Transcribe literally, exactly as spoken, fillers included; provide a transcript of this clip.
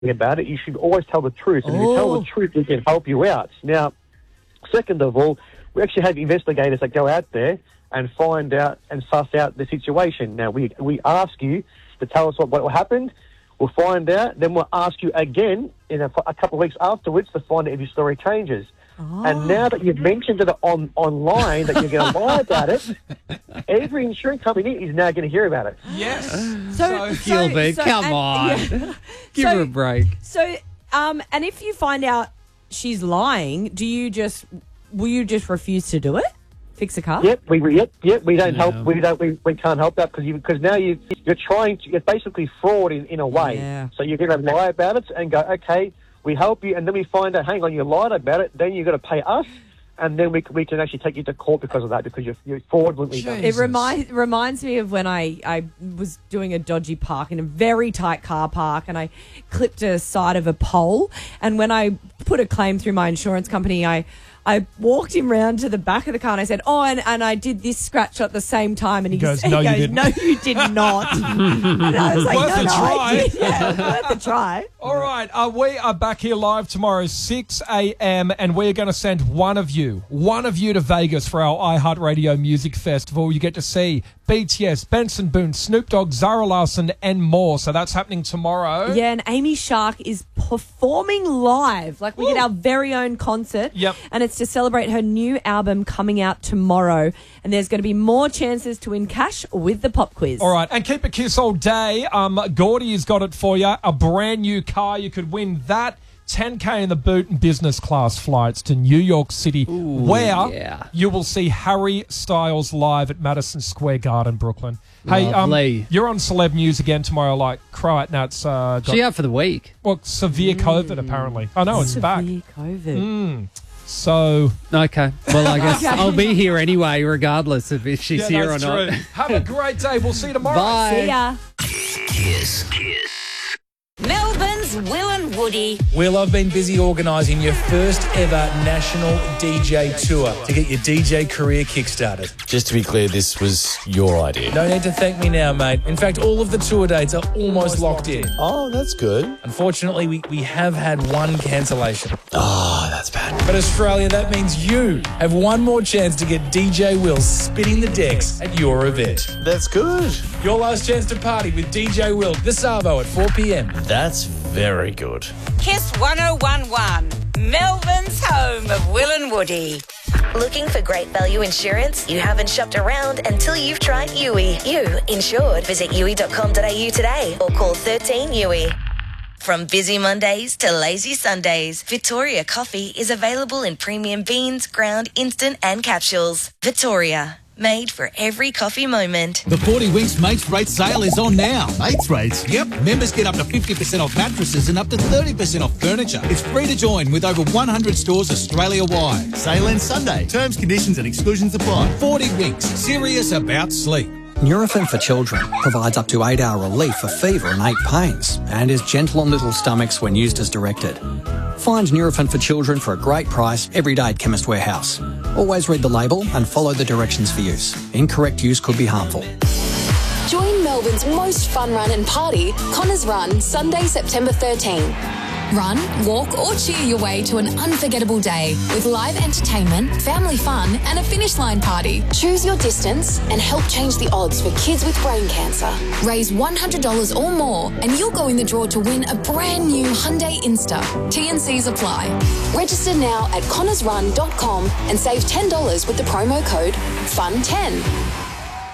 about it, you should always tell the truth. And oh. if you tell the truth, we can help you out. Now, second of all, we actually have investigators that go out there and find out and suss out the situation. Now, we we ask you to tell us what, what happened. We'll find out. Then we'll ask you again in a, a couple of weeks afterwards to find out if your story changes. Oh. And now that you've mentioned it on online that you're going to lie about it, every insurance company is now going to hear about it. Yes. So, so Gilbert, so, come and, on. Yeah. Give so, her a break. So, um, and if you find out she's lying, do you just, will you just refuse to do it? Fix a car? Yep, we yep, yep, we don't yeah. help. We don't. We, we can't help that because you because now you you're trying to. It's basically fraud in, in a way. Yeah. So you're going to lie about it and go, okay, we help you, and then we find out, hang on, you lied about it. Then you've got to pay us, and then we we can actually take you to court because of that because you're you're fraudulently done. It reminds reminds me of when I I was doing a dodgy park in a very tight car park, and I clipped a side of a pole, and when I put a claim through my insurance company, I. I walked him round to the back of the car and I said, oh, and, and I did this scratch at the same time. And he, he goes, he no, goes, you didn't. no, you did not. And I was like, worth no, a no, try. I did. Yeah, worth a try. All right, uh, we are back here live tomorrow, six a.m, and we're going to send one of you, one of you to Vegas for our iHeartRadio Music Festival. You get to see B T S, Benson Boone, Snoop Dogg, Zara Larsson, and more. So that's happening tomorrow. Yeah, and Amy Shark is performing live. Like, we Woo. get our very own concert. Yep. And it's to celebrate her new album coming out tomorrow. And there's going to be more chances to win cash with the pop quiz. All right, and keep a kiss all day. Um, Gordy has got it for you. A brand new car. You could win that. ten K in the boot and business class flights to New York City, Ooh, where yeah. you will see Harry Styles live at Madison Square Garden, Brooklyn. Hey, Lovely. um, you're on Celeb News again tomorrow, like Croat Nat's uh, got she out for the week. Well, severe COVID Mm. apparently. I know it's severe back. Severe COVID. Mm. So okay, well I guess Okay. I'll be here anyway, regardless of if she's yeah, here or that's not. true. Have a great day. We'll see you tomorrow. Bye. See ya. Kiss. Kiss. Melbourne's Will and Woody. Will, I've been busy organising your first ever national D J tour to get your D J career kick-started. Just to be clear, this was your idea. No need to thank me now, mate. In fact, all of the tour dates are almost locked in. Oh, that's good. Unfortunately, we, we have had one cancellation. Oh, that's bad. But Australia, that means you have one more chance to get D J Will spinning the decks at your event. That's good. Your last chance to party with D J Will this Savo at four p.m. That's very good. Kiss one oh one one. Melbourne's home of Will and Woody. Looking for great value insurance? You haven't shopped around until you've tried U I. You insured. Visit U I dot com dot a u today or call thirteen U I. From busy Mondays to lazy Sundays, Victoria Coffee is available in premium beans, ground, instant and capsules. Victoria, made for every coffee moment. The forty Winks Mates Rate sale is on now. Mates Rates? Yep. Members get up to fifty percent off mattresses and up to thirty percent off furniture. It's free to join with over one hundred stores Australia-wide. Sale ends Sunday. Terms, conditions and exclusions apply. forty Winks. Serious about sleep. Nurofen for Children provides up to eight hour relief for fever and ache pains and is gentle on little stomachs when used as directed. Find Nurofen for Children for a great price every day at Chemist Warehouse. Always read the label and follow the directions for use. Incorrect use could be harmful. Join Melbourne's most fun run and party, Connors Run, Sunday, September thirteenth. Run, walk or cheer your way to an unforgettable day with live entertainment, family fun and a finish line party. Choose your distance and help change the odds for kids with brain cancer. Raise one hundred dollars or more and you'll go in the draw to win a brand new Hyundai Insta. T and Cs apply. Register now at connors run dot com and save ten dollars with the promo code F U N ten.